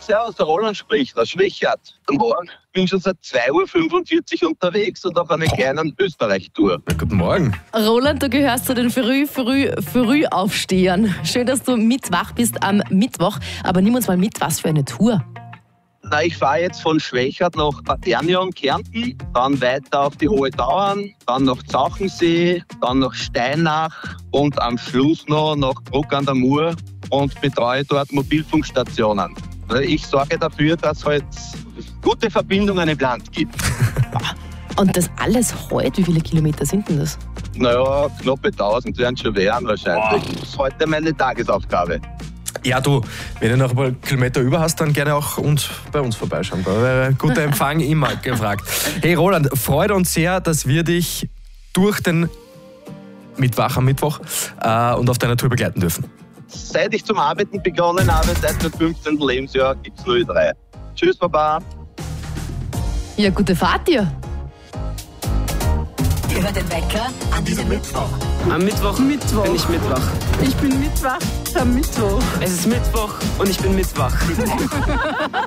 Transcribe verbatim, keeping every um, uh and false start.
Servus, der Roland spricht, der Schwächert. Guten Morgen. Ich bin schon seit zwei Uhr fünfundvierzig unterwegs und auf einer kleinen Österreich-Tour. Na, guten Morgen. Roland, du gehörst zu den früh, früh, früh Aufstehern. Schön, dass du mit wach bist am Mittwoch. Aber nimm uns mal mit, was für eine Tour. Na, ich fahre jetzt von Schwächert nach Paternion, Kärnten, dann weiter auf die Hohe Tauern, dann nach Zauchensee, dann nach Steinach und am Schluss noch nach Bruck an der Mur und betreue dort Mobilfunkstationen. Ich sorge dafür, dass es halt gute Verbindungen im Land gibt. Und das alles heute, wie viele Kilometer sind denn das? Naja, knappe tausend werden schon werden wahrscheinlich. Wow. Das ist heute meine Tagesaufgabe. Ja, du, wenn du noch ein paar Kilometer über hast, dann gerne auch uns, bei uns vorbeischauen. Äh, guter Empfang immer gefragt. Hey Roland, freut uns sehr, dass wir dich durch den Mittwoch am Mittwoch äh, und auf deiner Tour begleiten dürfen. Seit ich zum Arbeiten begonnen habe, seit meinem fünfzehnten Lebensjahr, gibt es null drei. Tschüss, Baba. Ja, gute Fahrt dir. Ihr hört den Wecker an diesem Mittwoch. Am Mittwoch, Mittwoch. bin ich Mittwoch. Ich bin Mittwoch am Mittwoch. Es ist Mittwoch und ich bin Mittwoch.